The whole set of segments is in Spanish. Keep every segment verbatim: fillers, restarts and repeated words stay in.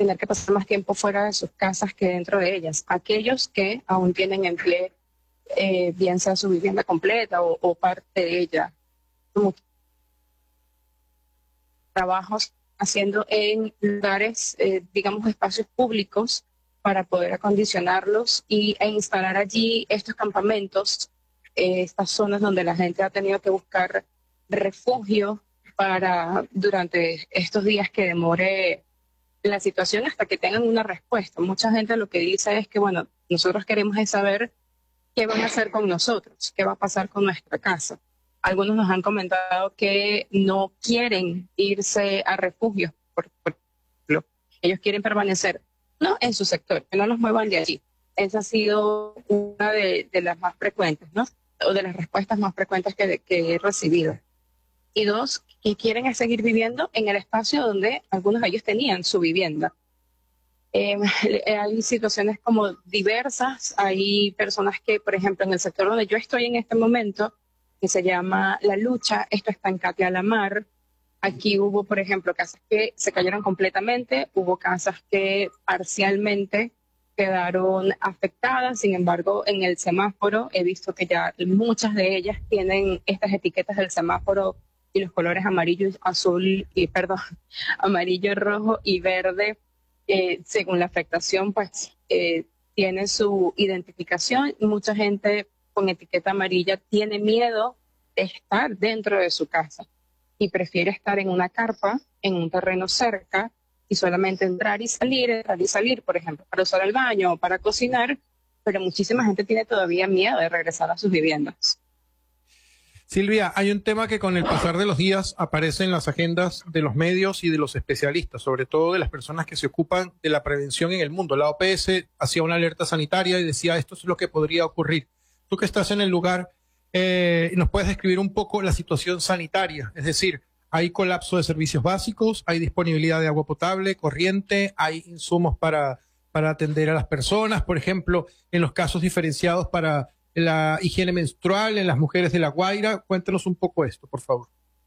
tener que pasar más tiempo fuera de sus casas que dentro de ellas. Aquellos que aún tienen empleo, eh, bien sea su vivienda completa o, o parte de ella, como trabajos haciendo en lugares, eh, digamos, espacios públicos para poder acondicionarlos y, e instalar allí estos campamentos, eh, estas zonas donde la gente ha tenido que buscar refugio para durante estos días que demore la situación hasta que tengan una respuesta. Mucha gente lo que dice es que, bueno, nosotros queremos es saber qué van a hacer con nosotros, qué va a pasar con nuestra casa. Algunos nos han comentado que no quieren irse a refugios, por, por ejemplo. Ellos quieren permanecer, no en su sector, que no los muevan de allí. Esa ha sido una de, de las más frecuentes, ¿no? O de las respuestas más frecuentes que, que he recibido. Y dos, que quieren es seguir viviendo en el espacio donde algunos de ellos tenían su vivienda. Eh, hay situaciones como diversas, hay personas que, por ejemplo, en el sector donde yo estoy en este momento, que se llama La Lucha, esto está en Catia la Mar, aquí hubo, por ejemplo, casas que se cayeron completamente, hubo casas que parcialmente quedaron afectadas, sin embargo, en el semáforo he visto que ya muchas de ellas tienen estas etiquetas del semáforo y los colores amarillo, azul y perdón, amarillo, rojo y verde, eh, según la afectación, pues eh, tiene su identificación. Mucha gente con etiqueta amarilla tiene miedo de estar dentro de su casa y prefiere estar en una carpa, en un terreno cerca y solamente entrar y salir, entrar y salir, por ejemplo, para usar el baño o para cocinar, pero muchísima gente tiene todavía miedo de regresar a sus viviendas. Silvia, hay un tema que con el pasar de los días aparece en las agendas de los medios y de los especialistas, sobre todo de las personas que se ocupan de la prevención en el mundo. La O P S hacía una alerta sanitaria y decía esto es lo que podría ocurrir. Tú que estás en el lugar, eh, ¿nos puedes describir un poco la situación sanitaria? Es decir, ¿hay colapso de servicios básicos? ¿Hay disponibilidad de agua potable, corriente? ¿Hay insumos para, para atender a las personas? Por ejemplo, en los casos diferenciados para la higiene menstrual en las mujeres de La Guaira. Cuéntanos un poco esto, por favor.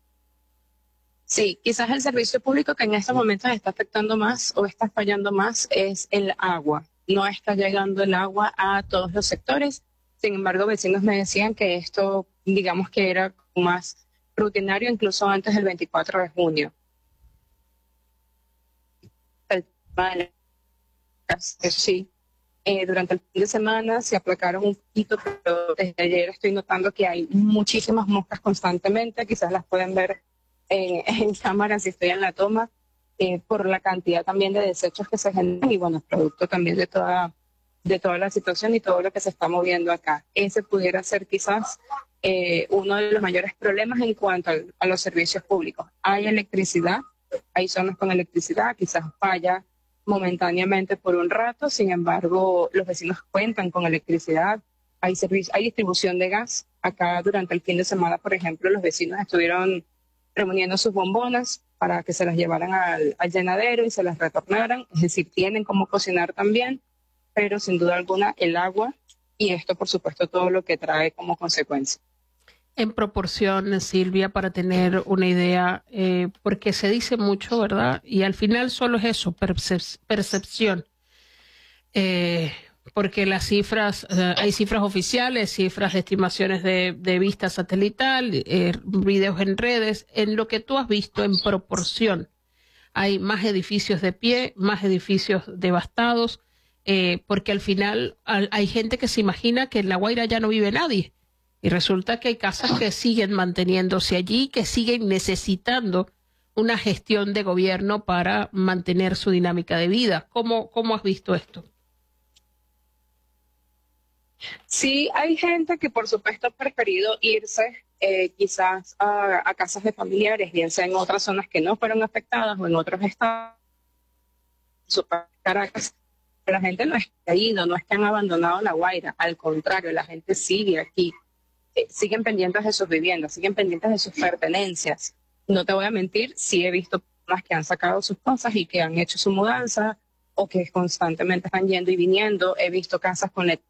Sí, quizás el servicio público que en estos momentos está afectando más o está fallando más es el agua. No está llegando el agua a todos los sectores. Sin embargo, vecinos me decían que esto, digamos que era más rutinario incluso antes del veinticuatro de junio. Sí. Eh, durante el fin de semana se aplacaron un poquito, pero desde ayer estoy notando que hay muchísimas moscas constantemente, quizás las pueden ver en, en cámara si estoy en la toma, eh, por la cantidad también de desechos que se generan y bueno, producto también de toda, de toda la situación y todo lo que se está moviendo acá. Ese pudiera ser quizás eh, uno de los mayores problemas en cuanto a, a los servicios públicos. Hay electricidad, hay zonas con electricidad, quizás falla momentáneamente por un rato, sin embargo, los vecinos cuentan con electricidad, hay servicio, hay distribución de gas. Acá durante el fin de semana, por ejemplo, los vecinos estuvieron reuniendo sus bombonas para que se las llevaran al, al llenadero y se las retornaran, es decir, tienen cómo cocinar también, pero sin duda alguna el agua y esto, por supuesto, todo lo que trae como consecuencia. En proporción, Silvia, para tener una idea, eh, porque se dice mucho, ¿verdad? Y al final solo es eso, percep percepción. Eh, porque las cifras, eh, hay cifras oficiales, cifras de estimaciones de, de vista satelital, eh, videos en redes. En lo que tú has visto en proporción, hay más edificios de pie, más edificios devastados, eh, porque al final al, hay gente que se imagina que en La Guaira ya no vive nadie. Y resulta que hay casas que siguen manteniéndose allí, que siguen necesitando una gestión de gobierno para mantener su dinámica de vida. ¿Cómo, cómo has visto esto? Sí, hay gente que por supuesto ha preferido irse eh, quizás a, a casas de familiares, bien sea en otras zonas que no fueron afectadas o en otros estados, Caracas. La gente no está ido, no es que han abandonado La Guaira, al contrario, la gente sigue aquí. Eh, siguen pendientes de sus viviendas, siguen pendientes de sus pertenencias. No te voy a mentir, sí he visto personas que han sacado sus cosas y que han hecho su mudanza o que constantemente están yendo y viniendo. He visto casas con el...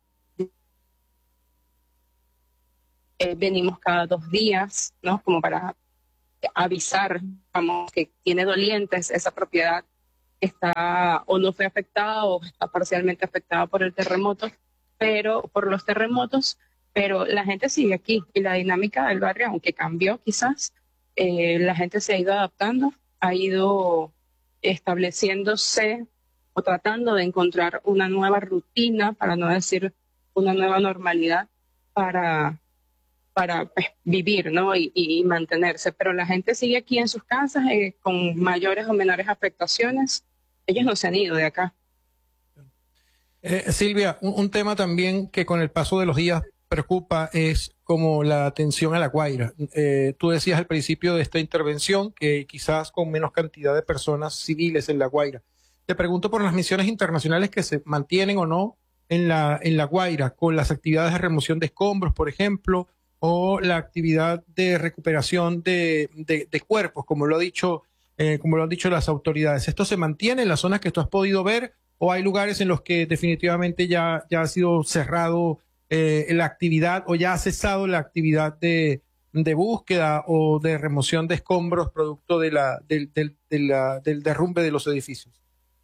eh, venimos cada dos días, ¿no? Como para avisar, vamos, que tiene dolientes esa propiedad está o no fue afectada o está parcialmente afectada por el terremoto, pero por los terremotos, pero la gente sigue aquí y la dinámica del barrio, aunque cambió quizás, eh, la gente se ha ido adaptando, ha ido estableciéndose o tratando de encontrar una nueva rutina, para no decir una nueva normalidad, para, para pues, vivir, ¿no? y, y mantenerse. Pero la gente sigue aquí en sus casas eh, con mayores o menores afectaciones. Ellos no se han ido de acá. Eh, Silvia, un, un tema también que con el paso de los días preocupa es como la atención a La Guaira. Eh, tú decías al principio de esta intervención que quizás con menos cantidad de personas civiles en La Guaira. Te pregunto por las misiones internacionales que se mantienen o no en la, en La Guaira, con las actividades de remoción de escombros, por ejemplo, o la actividad de recuperación de, de, de cuerpos, como lo ha dicho, eh, como lo han dicho las autoridades. ¿Esto se mantiene en las zonas que tú has podido ver o hay lugares en los que definitivamente ya, ya ha sido cerrado eh, la actividad o ya ha cesado la actividad de, de búsqueda o de remoción de escombros producto de la, del, del, de la, del derrumbe de los edificios?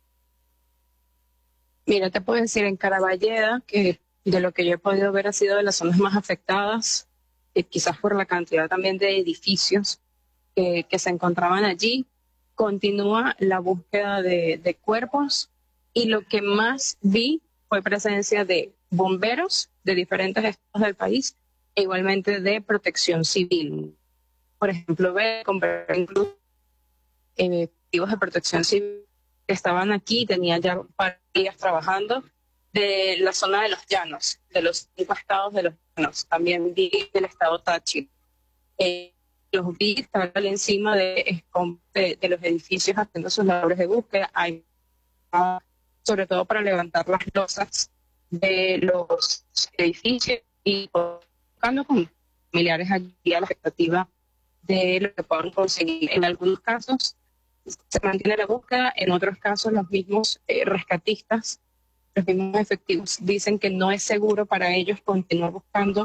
Mira, te puedo decir en Caraballeda que de lo que yo he podido ver ha sido de las zonas más afectadas, eh, quizás por la cantidad también de edificios que, que se encontraban allí. Continúa la búsqueda de, de cuerpos y lo que más vi fue presencia de bomberos de diferentes estados del país e igualmente de protección civil. Por ejemplo, ve incluso eh, activos de protección civil que estaban aquí, tenían ya varios días trabajando, de la zona de los llanos, de los cinco estados de los llanos. También vi del estado Táchira. Eh, los vi estar encima de, de, de los edificios haciendo sus labores de búsqueda. Hay, sobre todo para levantar las losas de los edificios y buscando con familiares aquí a la expectativa de lo que puedan conseguir. En algunos casos se mantiene la búsqueda, en otros casos los mismos eh, rescatistas, los mismos efectivos dicen que no es seguro para ellos continuar buscando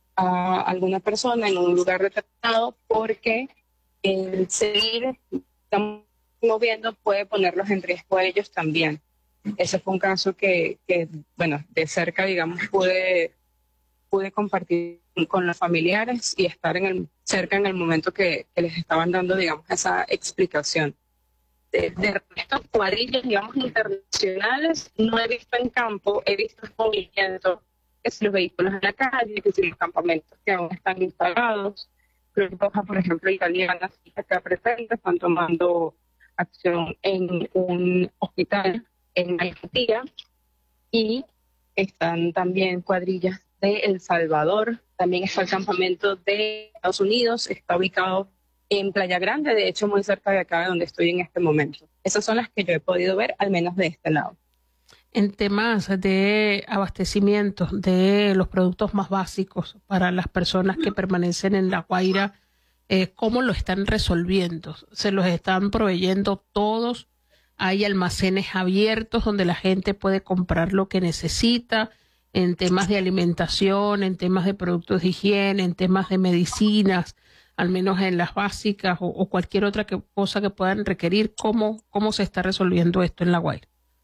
a alguna persona en un lugar determinado porque el seguir moviendo puede ponerlos en riesgo a ellos también. Ese fue un caso que, que bueno, de cerca, digamos, pude, pude compartir con los familiares y estar en el, cerca en el momento que, que les estaban dando, digamos, esa explicación. De, de estos cuadrillas, digamos, internacionales, no he visto en campo, he visto el movimiento, que si los vehículos en la calle, que si los campamentos que aún están instalados. Cruz Roja, por ejemplo, italianas, acá presentes, están tomando acción en un hospital en Algeciras y están también cuadrillas de El Salvador. También está el campamento de Estados Unidos, está ubicado en Playa Grande, de hecho muy cerca de acá donde estoy en este momento. Esas son las que yo he podido ver, al menos de este lado. En temas de abastecimiento de los productos más básicos para las personas que permanecen en La Guaira, eh, ¿cómo lo están resolviendo? ¿Se los están proveyendo todos? ¿Hay almacenes abiertos donde la gente puede comprar lo que necesita en temas de alimentación, en temas de productos de higiene, en temas de medicinas, al menos en las básicas o, o cualquier otra que, cosa que puedan requerir? ¿Cómo, cómo se está resolviendo esto en La Guaira?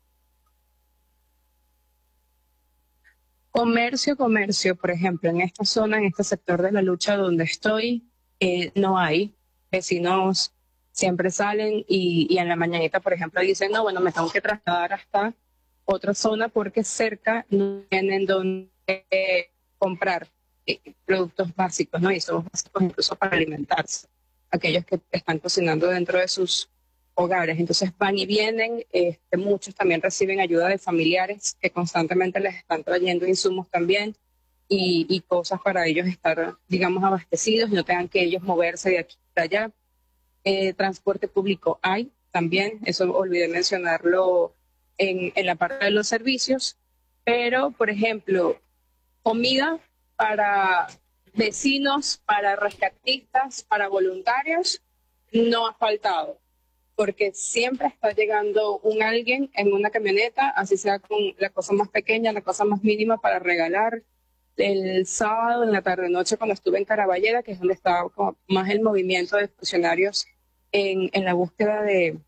Comercio, comercio, por ejemplo, en esta zona, en este sector de La Lucha donde estoy, eh, no hay. Vecinos siempre salen y, y en la mañanita, por ejemplo, dicen, no, bueno, me tengo que trasladar hasta otra zona porque cerca no tienen donde eh, comprar eh, productos básicos, ¿no? Y son básicos incluso para alimentarse, aquellos que están cocinando dentro de sus hogares. Entonces van y vienen, este, muchos también reciben ayuda de familiares que constantemente les están trayendo insumos también y, y cosas para ellos estar, digamos, abastecidos y no tengan que ellos moverse de aquí para allá. Eh, transporte público hay también, eso olvidé mencionarlo en, en la parte de los servicios, pero, por ejemplo, comida para vecinos, para rescatistas, para voluntarios, no ha faltado, porque siempre está llegando un alguien en una camioneta, así sea con la cosa más pequeña, la cosa más mínima para regalar. El sábado en la tarde-noche cuando estuve en Caraballeda, que es donde estaba como más el movimiento de funcionarios en, en la búsqueda de,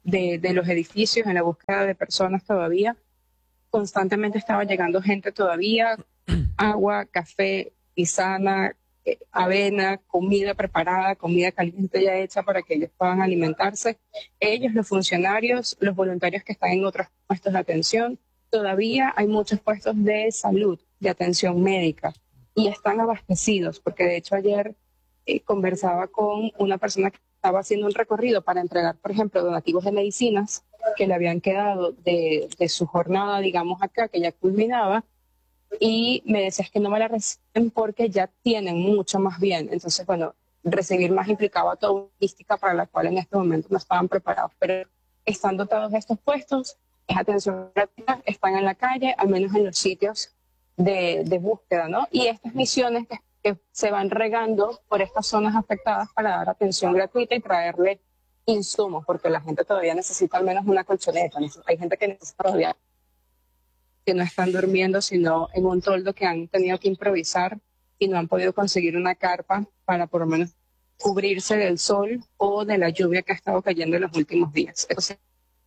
de, de los edificios en la búsqueda de personas todavía. Constantemente estaba llegando gente todavía, agua, café, tisana, eh, avena, comida preparada, comida caliente ya hecha para que ellos puedan alimentarse. Ellos, los funcionarios, los voluntarios que están en otros puestos de atención, todavía hay muchos puestos de salud, de atención médica, y están abastecidos, porque de hecho ayer eh, conversaba con una persona que estaba haciendo un recorrido para entregar, por ejemplo, donativos de medicinas que le habían quedado de, de su jornada, digamos acá, que ya culminaba, y me decías que no me la reciben porque ya tienen mucho más bien. Entonces, bueno, recibir más implicaba toda una logística para la cual en este momento no estaban preparados, pero están dotados de estos puestos, es atención gratuita, están en la calle, al menos en los sitios de, de búsqueda, ¿no? Y estas misiones que, que se van regando por estas zonas afectadas para dar atención gratuita y traerle insumos, porque la gente todavía necesita al menos una colchoneta. Hay gente que necesita todavía, que no están durmiendo, sino en un toldo que han tenido que improvisar y no han podido conseguir una carpa para por lo menos cubrirse del sol o de la lluvia que ha estado cayendo en los últimos días. Entonces,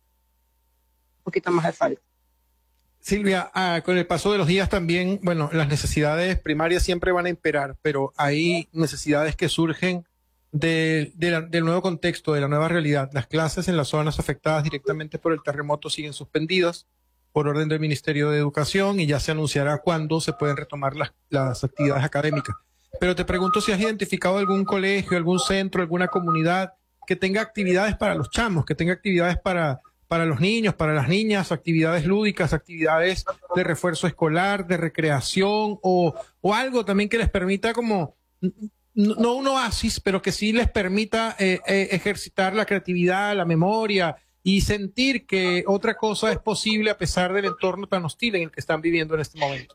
un poquito más de falta. Silvia, ah, con el paso de los días también, bueno, las necesidades primarias siempre van a imperar, pero hay necesidades que surgen de, de la, del nuevo contexto, de la nueva realidad. Las clases en las zonas afectadas directamente por el terremoto siguen suspendidas por orden del Ministerio de Educación y ya se anunciará cuándo se pueden retomar las, las actividades académicas. Pero te pregunto si has identificado algún colegio, algún centro, alguna comunidad que tenga actividades para los chamos, que tenga actividades para, para los niños, para las niñas, actividades lúdicas, actividades de refuerzo escolar, de recreación o, o algo también que les permita como, no un oasis, pero que sí les permita eh, eh, ejercitar la creatividad, la memoria y sentir que otra cosa es posible a pesar del entorno tan hostil en el que están viviendo en este momento.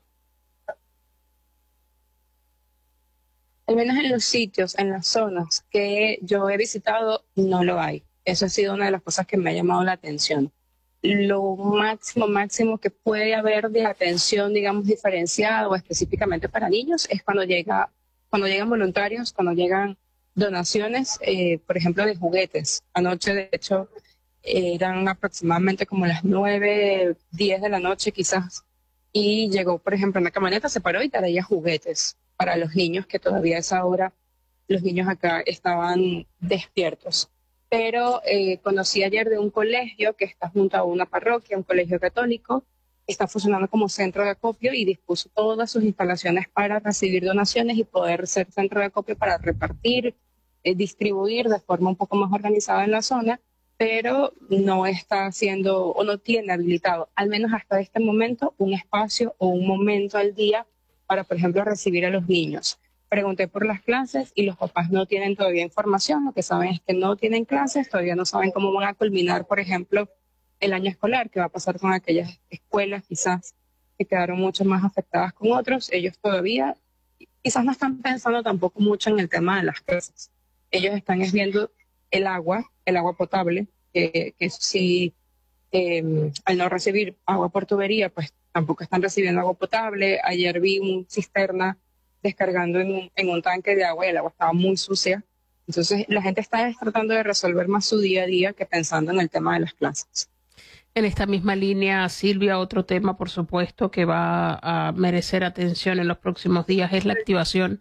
Al menos en los sitios, en las zonas que yo he visitado, no lo hay. Eso ha sido una de las cosas que me ha llamado la atención. Lo máximo, máximo que puede haber de atención, digamos, diferenciada o específicamente para niños es cuando llega, cuando llegan voluntarios, cuando llegan donaciones, eh, por ejemplo, de juguetes. Anoche, de hecho, eran aproximadamente como las nueve, diez de la noche quizás, y llegó, por ejemplo, una camioneta, se paró y traía juguetes para los niños, que todavía a esa hora los niños acá estaban despiertos. Pero eh, conocí ayer de un colegio que está junto a una parroquia, un colegio católico, está funcionando como centro de acopio y dispuso todas sus instalaciones para recibir donaciones y poder ser centro de acopio para repartir, eh, distribuir de forma un poco más organizada en la zona, pero no está haciendo o no tiene habilitado, al menos hasta este momento, un espacio o un momento al día para, por ejemplo, recibir a los niños. Pregunté por las clases y los papás no tienen todavía información. Lo que saben es que no tienen clases, todavía no saben cómo van a culminar, por ejemplo, el año escolar, qué va a pasar con aquellas escuelas quizás que quedaron mucho más afectadas con otros. Ellos todavía quizás no están pensando tampoco mucho en el tema de las clases. Ellos están viendo el agua, el agua potable, que, que si eh, al no recibir agua por tubería, pues tampoco están recibiendo agua potable. Ayer vi un cisterna descargando en un, en un tanque de agua y el agua estaba muy sucia. Entonces la gente está tratando de resolver más su día a día que pensando en el tema de las clases. En esta misma línea, Silvia, otro tema, por supuesto, que va a merecer atención en los próximos días es la activación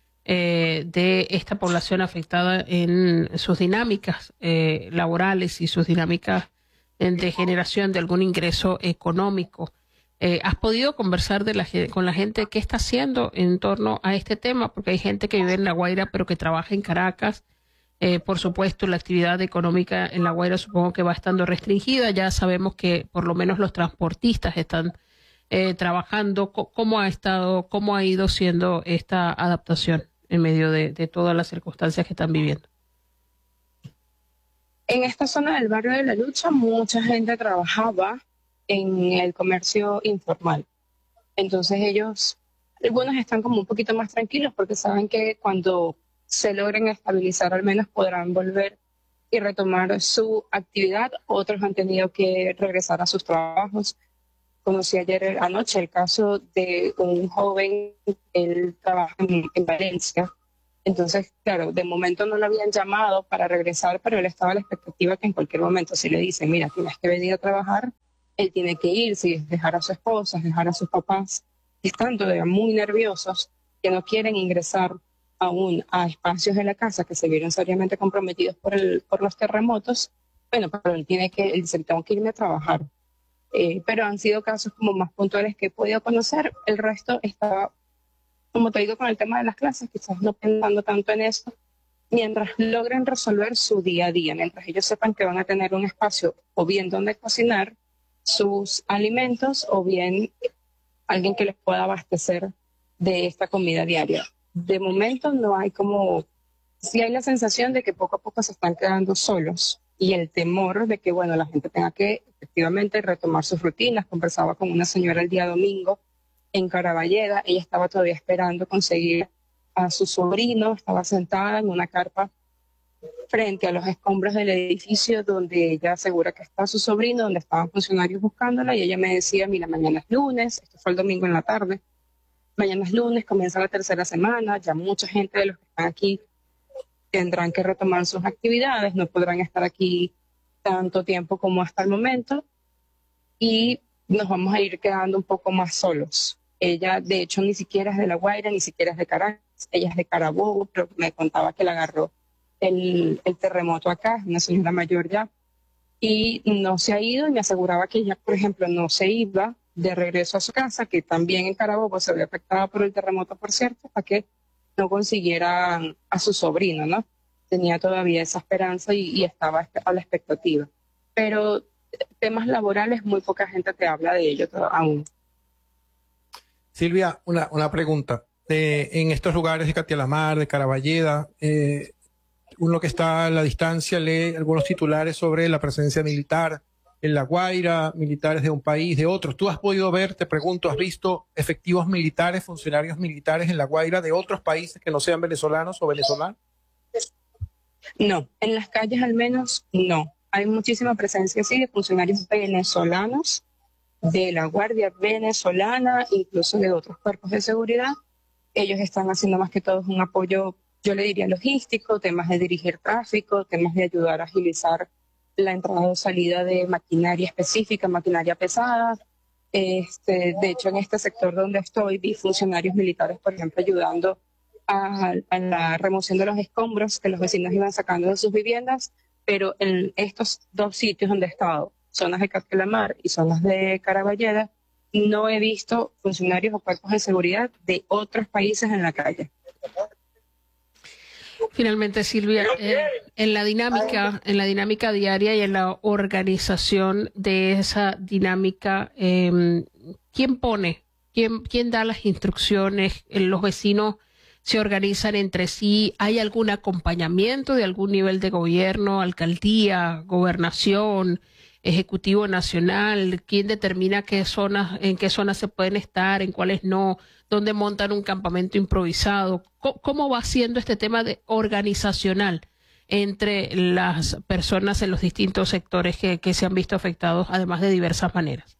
eh, de esta población afectada en sus dinámicas eh, laborales y sus dinámicas de generación de algún ingreso económico. Eh, ¿Has podido conversar de la, con la gente qué está haciendo en torno a este tema? Porque hay gente que vive en La Guaira pero que trabaja en Caracas. Eh, por supuesto, la actividad económica en La Guaira supongo que va estando restringida. Ya sabemos que por lo menos los transportistas están eh, trabajando. ¿Cómo ha estado, cómo ha ido siendo esta adaptación en medio de, de todas las circunstancias que están viviendo? En esta zona del barrio de La Lucha, mucha gente trabajaba en el comercio informal. Entonces ellos, algunos están como un poquito más tranquilos porque saben que cuando se logren estabilizar al menos podrán volver y retomar su actividad. Otros han tenido que regresar a sus trabajos. Conocí ayer anoche el caso de un joven, él trabaja en, en Valencia, Entonces, claro, de momento no lo habían llamado para regresar, pero él estaba a la expectativa que en cualquier momento, si le dicen, mira, tienes que venir a trabajar, él tiene que irse, dejar a su esposa, dejar a sus papás, están todavía muy nerviosos, que no quieren ingresar aún a espacios de la casa que se vieron seriamente comprometidos por, el, por los terremotos. Bueno, pero él tiene que, él dice, tengo que irme a trabajar. Eh, pero han sido casos como más puntuales que he podido conocer. El resto está, como te digo, con el tema de las clases, quizás no pensando tanto en eso, mientras logren resolver su día a día, mientras ellos sepan que van a tener un espacio o bien donde cocinar sus alimentos o bien alguien que les pueda abastecer de esta comida diaria. De momento no hay como, sí hay la sensación de que poco a poco se están quedando solos y el temor de que, bueno, la gente tenga que efectivamente retomar sus rutinas. Conversaba con una señora el día domingo en Caraballeda, ella estaba todavía esperando conseguir a su sobrino, estaba sentada en una carpa frente a los escombros del edificio donde ella asegura que está su sobrino, donde estaban funcionarios buscándola, y ella me decía, mira, mañana es lunes, esto fue el domingo en la tarde, mañana es lunes, comienza la tercera semana, ya mucha gente de los que están aquí tendrán que retomar sus actividades, no podrán estar aquí tanto tiempo como hasta el momento, y nos vamos a ir quedando un poco más solos. Ella, de hecho, ni siquiera es de La Guaira, ni siquiera es de Caracas, ella es de Carabobo, pero me contaba que la agarró el, el terremoto acá, es una señora mayor ya, y no se ha ido, y me aseguraba que ella, por ejemplo, no se iba de regreso a su casa, que también en Carabobo se había afectado por el terremoto, por cierto, para que no consiguieran a su sobrino, ¿no? Tenía todavía esa esperanza y, y estaba a la expectativa. Pero temas laborales, muy poca gente te habla de ello aún. Silvia, una, una pregunta. Eh, en estos lugares de Catialamar, de Caraballeda, eh, uno que está a la distancia lee algunos titulares sobre la presencia militar en La Guaira, militares de un país, de otros. ¿Tú has podido ver, te pregunto, has visto efectivos militares, funcionarios militares en La Guaira de otros países que no sean venezolanos o venezolanos? No, en las calles al menos no. Hay muchísima presencia, sí, de funcionarios venezolanos, de la Guardia Venezolana, incluso de otros cuerpos de seguridad. Ellos están haciendo más que todo un apoyo, yo le diría logístico, temas de dirigir tráfico, temas de ayudar a agilizar la entrada o salida de maquinaria específica, maquinaria pesada. Este, de hecho, en este sector donde estoy, vi funcionarios militares, por ejemplo, ayudando a, a la remoción de los escombros que los vecinos iban sacando de sus viviendas, pero en estos dos sitios donde he estado, zonas de Catialamar y zonas de Caraballeda, no he visto funcionarios o cuerpos de seguridad de otros países en la calle. Finalmente, Silvia, eh, en la dinámica, en la dinámica diaria y en la organización de esa dinámica, eh, ¿quién pone? ¿Quién, quién da las instrucciones? ¿Los vecinos se organizan entre sí? ¿Hay algún acompañamiento de algún nivel de gobierno, alcaldía, gobernación, ejecutivo nacional? ¿Quién determina qué zonas, en qué zonas se pueden estar, en cuáles no? ¿Dónde montan un campamento improvisado? ¿Cómo, cómo va siendo este tema de organizacional entre las personas en los distintos sectores que, que se han visto afectados, además de diversas maneras?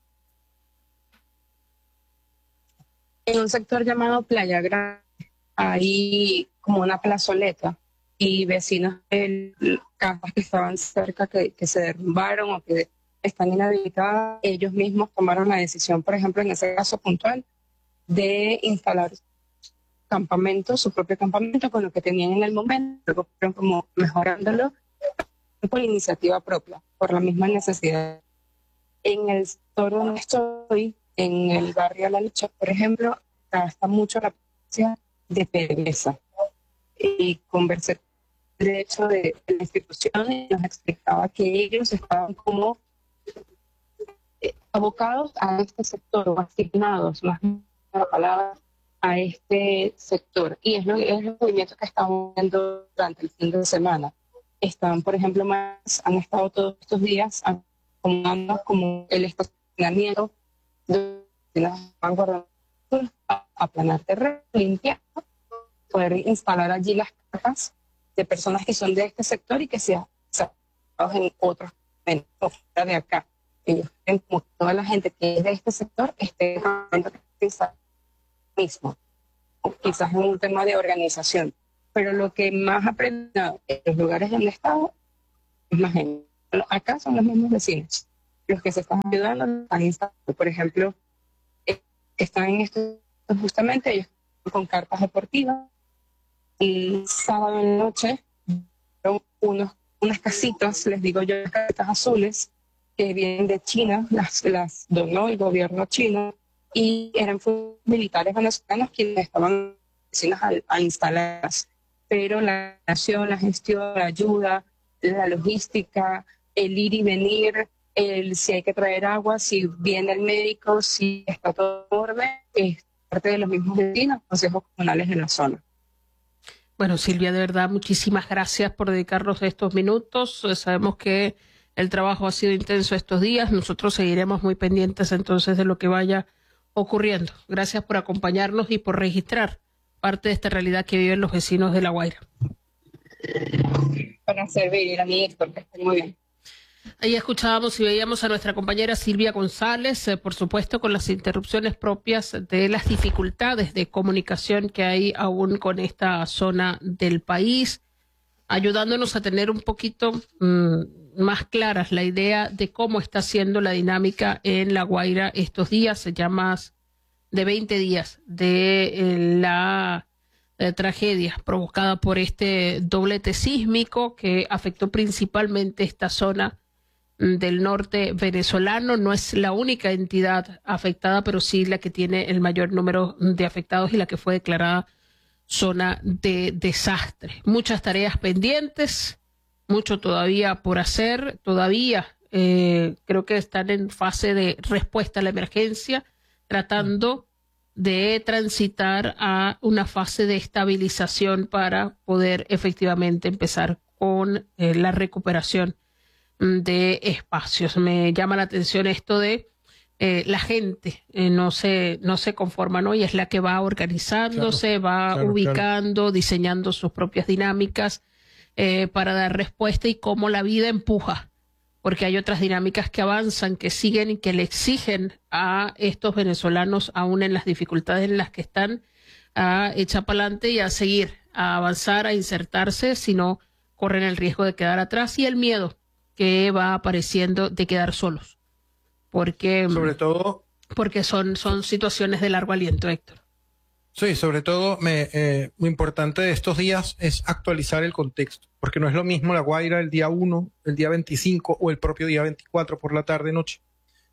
En un sector llamado Playa Grande hay como una plazoleta y vecinos de casas que estaban cerca que, que se derrumbaron o que están inhabilitadas, ellos mismos tomaron la decisión, por ejemplo, en ese caso puntual, de instalar campamento, su propio campamento con lo que tenían en el momento, luego fueron como mejorándolo por iniciativa propia, por la misma necesidad. En el sector donde estoy, en el barrio La Lucha, por ejemplo, está mucho la presencia de PDVSA. Y conversé de hecho de la institución y nos explicaba que ellos estaban como eh, abocados a este sector o asignados, más la palabra, a este sector. Y es, lo, es el movimiento que estamos viendo durante el fin de semana. Están, por ejemplo, más, han estado todos estos días acomodando como el estacionamiento de las vanguardias, a aplanar terreno, limpiar, poder instalar allí las cajas de personas que son de este sector y que sean en otros en fuera de acá. Ellos quieren como toda la gente que es de este sector esté mismo, o quizás en un tema de organización. pero lo que más aprendí en los lugares donde he estado es más gente. Acá son los mismos vecinos los que se están ayudando, están instalados. Por ejemplo, eh, están en esto justamente ellos con carpas deportivas. El sábado en la noche, unos, unas casitas, les digo yo, las casitas azules, que vienen de China, las, las donó el gobierno chino, y eran militares venezolanos quienes estaban a, a instalarlas. Pero la nación, la gestión, la ayuda, la logística, el ir y venir, el si hay que traer agua, si viene el médico, si está todo en orden, es parte de los mismos vecinos, consejos comunales de la zona. Bueno, Silvia, de verdad, muchísimas gracias por dedicarnos estos minutos. Sabemos que el trabajo ha sido intenso estos días. Nosotros seguiremos muy pendientes entonces de lo que vaya ocurriendo. Gracias por acompañarnos y por registrar parte de esta realidad que viven los vecinos de La Guaira. Para servir, a mí, porque estoy muy bien. Ahí escuchábamos y veíamos a nuestra compañera Silvia González, eh, por supuesto con las interrupciones propias de las dificultades de comunicación que hay aún con esta zona del país, ayudándonos a tener un poquito mmm, más claras la idea de cómo está siendo la dinámica en La Guaira estos días, ya más de veinte días de eh, la eh, tragedia provocada por este doblete sísmico que afectó principalmente esta zona del norte venezolano. No es la única entidad afectada, pero sí la que tiene el mayor número de afectados y la que fue declarada zona de desastre. Muchas tareas pendientes, mucho todavía por hacer, todavía eh, creo que están en fase de respuesta a la emergencia, tratando de transitar a una fase de estabilización para poder efectivamente empezar con eh, la recuperación de espacios. Me llama la atención esto de eh, la gente eh, no se no se conforma, ¿no? Y es la que va organizándose, claro, va claro, ubicando, claro. diseñando sus propias dinámicas eh, para dar respuesta, y cómo la vida empuja, porque hay otras dinámicas que avanzan, que siguen y que le exigen a estos venezolanos, aún en las dificultades en las que están, a echar para adelante y a seguir, a avanzar, a insertarse, si no corren el riesgo de quedar atrás, y el miedo que va apareciendo de quedar solos, porque sobre todo porque son son situaciones de largo aliento, Héctor. Sí, sobre todo me, eh, lo importante de estos días es actualizar el contexto, porque no es lo mismo La Guaira el día uno, el día veinticinco o el propio día veinticuatro por la tarde noche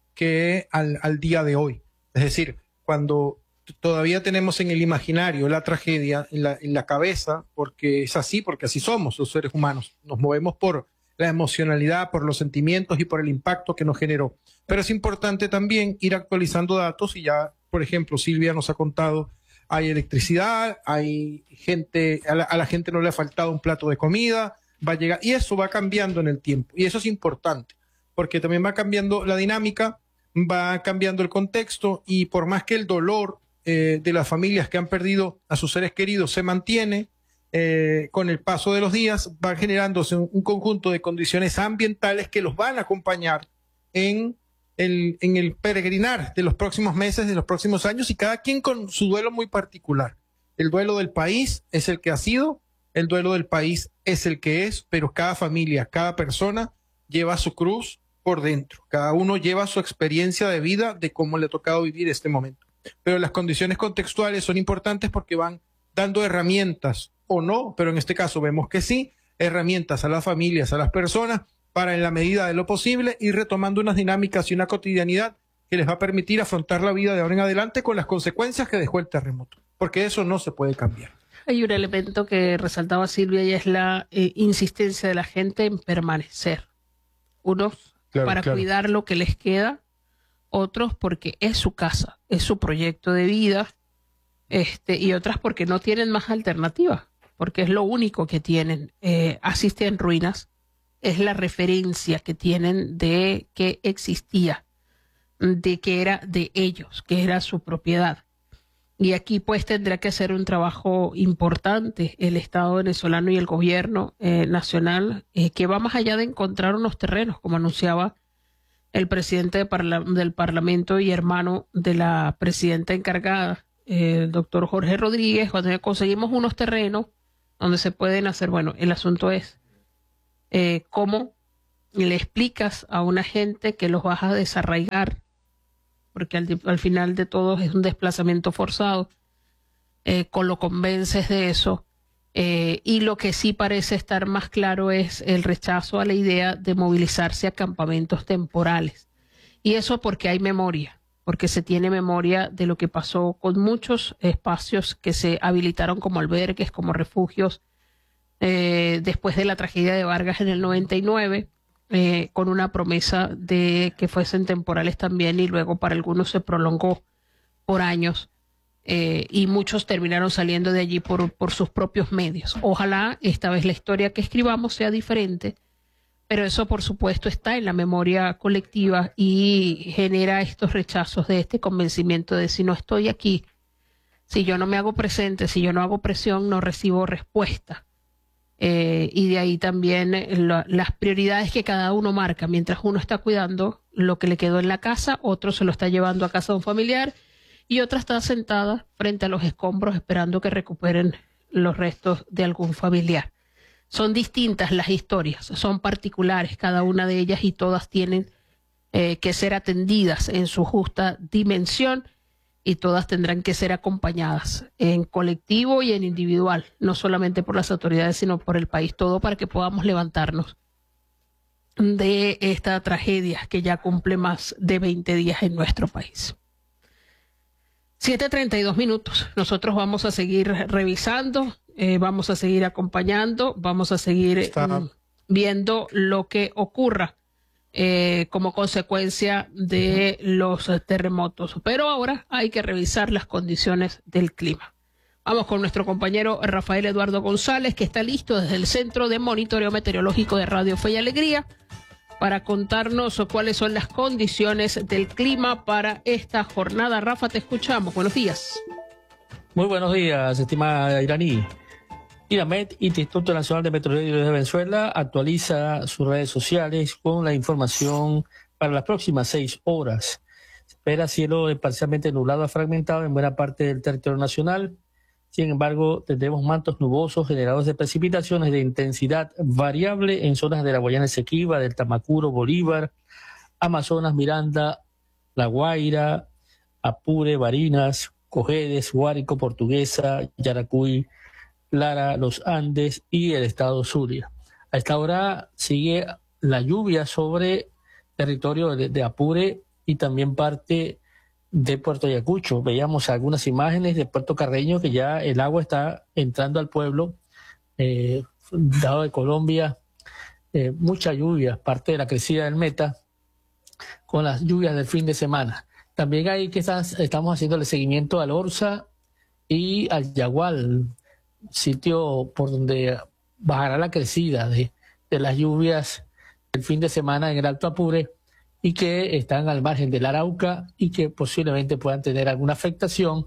que al, al día de hoy. Es decir, cuando todavía tenemos en el imaginario la tragedia en la, en la cabeza, porque es así, porque así somos los seres humanos, nos movemos por la emocionalidad, por los sentimientos y por el impacto que nos generó. Pero es importante también ir actualizando datos, y ya, por ejemplo, Silvia nos ha contado, hay electricidad, hay gente, a la, a la gente no le ha faltado un plato de comida, va a llegar, y eso va cambiando en el tiempo, y eso es importante, porque también va cambiando la dinámica, va cambiando el contexto, y por más que el dolor eh, de las familias que han perdido a sus seres queridos se mantiene, Eh, con el paso de los días va generándose un, un conjunto de condiciones ambientales que los van a acompañar en el, en el peregrinar de los próximos meses, de los próximos años, y cada quien con su duelo muy particular. El duelo del país es el que ha sido, el duelo del país es el que es, pero cada familia, cada persona lleva su cruz por dentro, cada uno lleva su experiencia de vida de cómo le ha tocado vivir este momento. Pero las condiciones contextuales son importantes porque van dando herramientas, o no, pero en este caso vemos que sí, herramientas a las familias, a las personas, para en la medida de lo posible ir retomando unas dinámicas y una cotidianidad que les va a permitir afrontar la vida de ahora en adelante con las consecuencias que dejó el terremoto, porque eso no se puede cambiar. Hay un elemento que resaltaba Silvia, y es la eh, insistencia de la gente en permanecer. Unos claro, para claro. cuidar lo que les queda, otros porque es su casa, es su proyecto de vida, este, y otras porque no tienen más alternativa, porque es lo único que tienen. Eh, asiste en ruinas, es la referencia que tienen de que existía, de que era de ellos, que era su propiedad. Y aquí pues tendrá que hacer un trabajo importante el Estado venezolano y el gobierno eh, nacional, eh, que va más allá de encontrar unos terrenos, como anunciaba el presidente de parla del Parlamento y hermano de la presidenta encargada, eh, el doctor Jorge Rodríguez. Cuando conseguimos unos terrenos, donde se pueden hacer, bueno, el asunto es eh, cómo le explicas a una gente que los vas a desarraigar, porque al, al final de todo es un desplazamiento forzado, eh, con lo convences de eso. Eh, y lo que sí parece estar más claro es el rechazo a la idea de movilizarse a campamentos temporales. Y eso porque hay memoria, porque se tiene memoria de lo que pasó con muchos espacios que se habilitaron como albergues, como refugios, eh, después de la tragedia de Vargas en el noventa y nueve, eh, con una promesa de que fuesen temporales también, y luego para algunos se prolongó por años. Eh, y muchos terminaron saliendo de allí por, por sus propios medios. Ojalá esta vez la historia que escribamos sea diferente, pero eso por supuesto está en la memoria colectiva y genera estos rechazos de este convencimiento de si no estoy aquí, si yo no me hago presente, si yo no hago presión, no recibo respuesta. Eh, y de ahí también la, las prioridades que cada uno marca. Mientras uno está cuidando lo que le quedó en la casa, otro se lo está llevando a casa de un familiar, y otra está sentada frente a los escombros esperando que recuperen los restos de algún familiar. Son distintas las historias, son particulares cada una de ellas, y todas tienen eh, que ser atendidas en su justa dimensión, y todas tendrán que ser acompañadas en colectivo y en individual, no solamente por las autoridades, sino por el país todo, para que podamos levantarnos de esta tragedia que ya cumple más de veinte días en nuestro país. siete treinta y dos minutos. Nosotros vamos a seguir revisando, eh, vamos a seguir acompañando, vamos a seguir mm, viendo lo que ocurra eh, como consecuencia de los terremotos. Pero ahora hay que revisar las condiciones del clima. Vamos con nuestro compañero Rafael Eduardo González, que está listo desde el Centro de Monitoreo Meteorológico de Radio Fe y Alegría, para contarnos cuáles son las condiciones del clima para esta jornada. Rafa, te escuchamos. Buenos días. Muy buenos días, estimada Iraní. INAMET, Instituto Nacional de Meteorología de Venezuela, actualiza sus redes sociales con la información para las próximas seis horas. Se espera cielo parcialmente nublado a fragmentado en buena parte del territorio nacional. Sin embargo, tendremos mantos nubosos generados de precipitaciones de intensidad variable en zonas de la Guayana Esequiba, del Tamacuro, Bolívar, Amazonas, Miranda, La Guaira, Apure, Barinas, Cojedes, Guárico, Portuguesa, Yaracuy, Lara, Los Andes y el estado Zulia. A esta hora sigue la lluvia sobre territorio de, de Apure y también parte de Puerto Ayacucho. Veíamos algunas imágenes de Puerto Carreño, que ya el agua está entrando al pueblo, eh, dado de Colombia, eh, mucha lluvia, parte de la crecida del Meta, con las lluvias del fin de semana. También hay que estás, estamos haciéndole seguimiento al Orza y al Yagual, sitio por donde bajará la crecida de, de las lluvias del fin de semana en el Alto Apure, y que están al margen del Arauca y que posiblemente puedan tener alguna afectación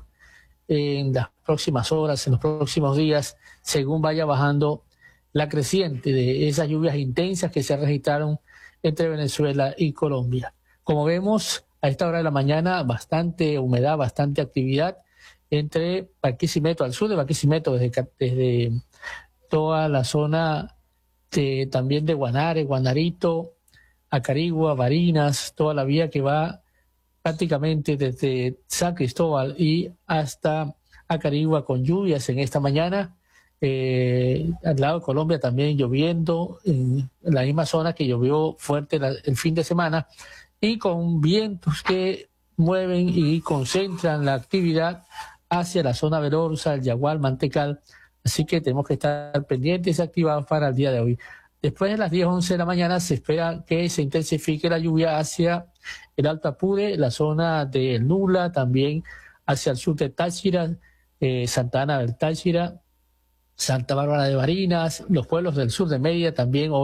en las próximas horas, en los próximos días, según vaya bajando la creciente de esas lluvias intensas que se registraron entre Venezuela y Colombia. Como vemos, a esta hora de la mañana, bastante humedad, bastante actividad entre Barquisimeto, al sur de Barquisimeto, desde, desde toda la zona de, también de Guanare, Guanarito, Acarigua, Barinas, toda la vía que va prácticamente desde San Cristóbal y hasta Acarigua, con lluvias en esta mañana. Eh, al lado de Colombia también lloviendo, en la misma zona que llovió fuerte la, el fin de semana, y con vientos que mueven y concentran la actividad hacia la zona del Orza, el Yagual, Mantecal. Así que tenemos que estar pendientes y activados para el día de hoy. Después de las diez, once de la mañana se espera que se intensifique la lluvia hacia el Alto Apure, la zona de Nula, también hacia el sur de Táchira, eh, Santa Ana del Táchira, Santa Bárbara de Barinas, los pueblos del sur de Mérida también.